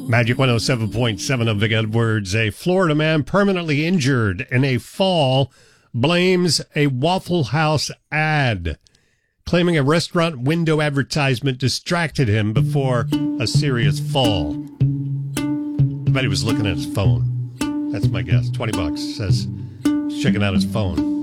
Magic 107.7 of Vic Edwards. A Florida man permanently injured in a fall blames a Waffle House ad, claiming a restaurant window advertisement distracted him before a serious fall. I bet he was looking at his phone. That's my guess. $20 says he's checking out his phone.